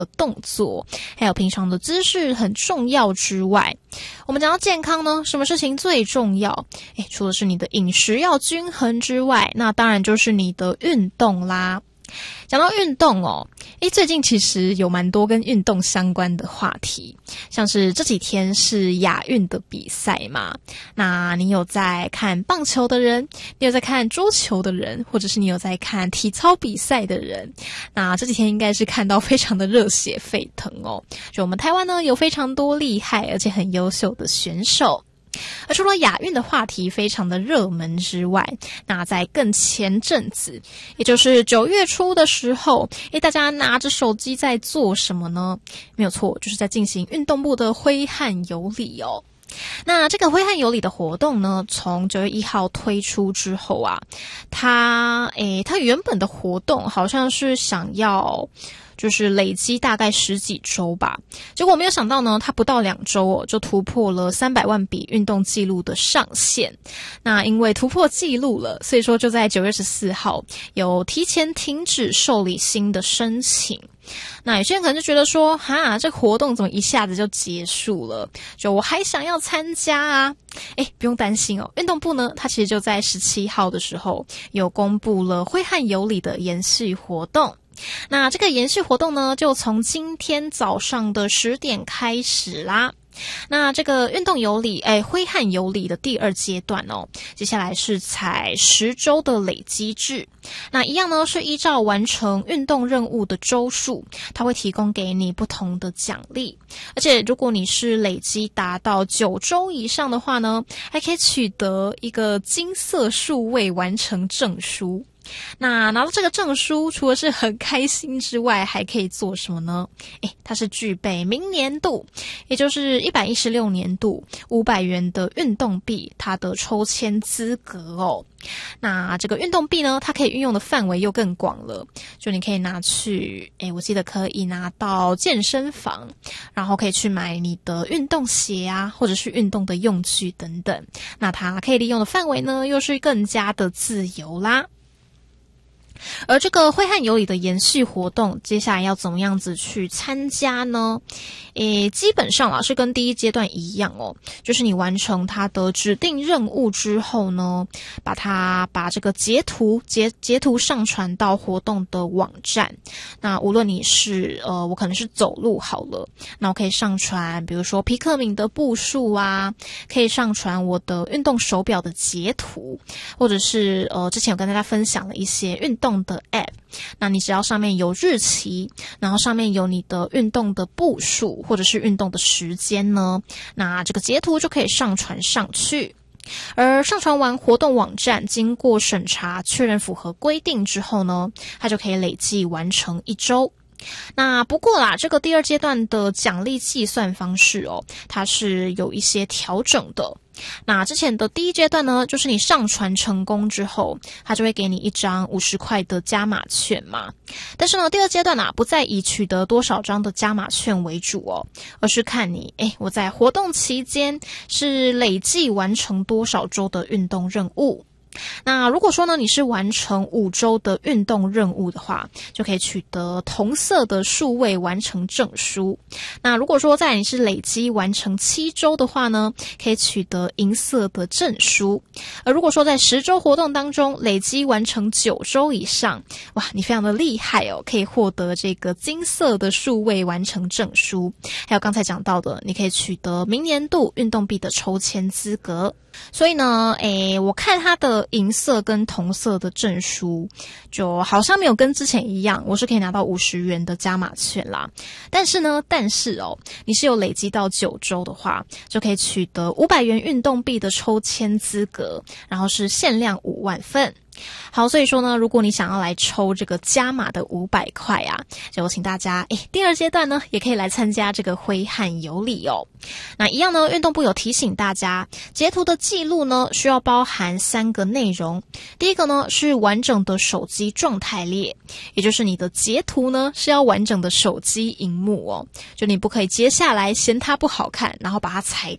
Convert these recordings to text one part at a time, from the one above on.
动作，还有平常的姿势很重要之外，我们讲到健康呢，什么事情最重要？除了是你的饮食要均衡之外，那当然就是你的运动啦。讲到运动哦，最近其实有蛮多跟运动相关的话题，像是这几天是亚运的比赛嘛，那你有在看棒球的人，你有在看桌球的人，或者是你有在看体操比赛的人，那这几天应该是看到非常的热血沸腾哦。就我们台湾呢，有非常多厉害而且很优秀的选手。而除了亚运的话题非常的热门之外，那在更前阵子，也就是9月初的时候，大家拿着手机在做什么呢？没有错，就是在进行运动部的挥汗有礼哦。那这个挥汗有礼的活动呢，从9月1号推出之后啊，它原本的活动好像是想要就是累积大概10几周吧，结果没有想到呢，它不到2周哦，就突破了300万笔运动记录的上限。那因为突破记录了，所以说就在9月14号有提前停止受理新的申请。那有些人可能就觉得说，这个活动怎么一下子就结束了？就我还想要参加啊！不用担心哦，运动部呢，它其实就在17号的时候有公布了挥汗有礼的延续活动。那这个延续活动呢，就从今天早上的10点开始啦。那这个运动有礼，挥汗有礼的第2阶段哦，接下来是采10周的累积制。那一样呢，是依照完成运动任务的周数，它会提供给你不同的奖励。而且如果你是累积达到9周以上的话呢，还可以取得一个金色数位完成证书。那拿到这个证书，除了是很开心之外，还可以做什么呢？它是具备明年度，也就是116年度500元的运动币，它的抽签资格哦。那这个运动币呢，它可以运用的范围又更广了，就你可以拿去，我记得可以拿到健身房，然后可以去买你的运动鞋啊，或者是运动的用具等等。那它可以利用的范围呢，又是更加的自由啦。而这个挥汗有礼的延续活动，接下来要怎么样子去参加呢？基本上是跟第1阶段一样哦，就是你完成它的指定任务之后呢，把这个截图上传到活动的网站。那无论你是我可能是走路好了，那我可以上传比如说皮克敏的步数啊，可以上传我的运动手表的截图，或者是之前有跟大家分享了一些运动的 App， 那你只要上面有日期，然后上面有你的运动的步数或者是运动的时间呢，那这个截图就可以上传上去。而上传完活动网站，经过审查确认符合规定之后呢，它就可以累计完成1周。那不过啦，这个第2阶段的奖励计算方式哦，它是有一些调整的。那之前的第1阶段呢，就是你上传成功之后，它就会给你1张50块的加码券嘛。但是呢，第2阶段不再以取得多少张的加码券为主哦，而是看你我在活动期间是累计完成多少周的运动任务。那如果说呢，你是完成5周的运动任务的话，就可以取得同色的数位完成证书。那如果说在你是累积完成7周的话呢，可以取得银色的证书。而如果说在10周活动当中累积完成9周以上，哇，你非常的厉害哦，可以获得这个金色的数位完成证书。还有刚才讲到的，你可以取得明年度运动币的抽签资格。所以呢，我看它的银色跟同色的证书，就好像没有跟之前一样，我是可以拿到50元的加码券啦。但是你是有累积到9周的话，就可以取得500元运动币的抽签资格，然后是限量5万份。好，所以说呢，如果你想要来抽这个加码的500块啊，就请大家第2阶段呢，也可以来参加这个挥汗有礼哦。那一样呢，运动部有提醒大家，截图的记录呢，需要包含3个内容。第一个呢，是完整的手机状态列，也就是你的截图呢，是要完整的手机荧幕哦，就你不可以接下来嫌它不好看，然后把它裁掉。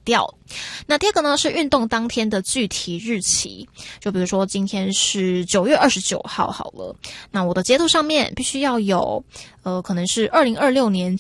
那第二个呢是运动当天的具体日期，就比如说今天是9月29号好了，那我的截图上面必须要有可能是2026年